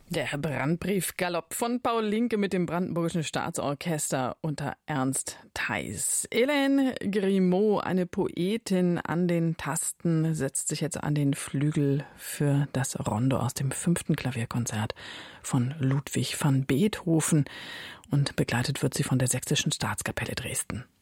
Der Brandbrief-Galopp von Paul Linke mit dem Brandenburgischen Staatsorchester unter Ernst Theis. Hélène Grimaud, eine Poetin an den Tasten, setzt sich jetzt an den Flügel für das Rondo aus dem 5. Klavierkonzert von Ludwig van Beethoven und begleitet wird sie von der Sächsischen Staatskapelle Dresden.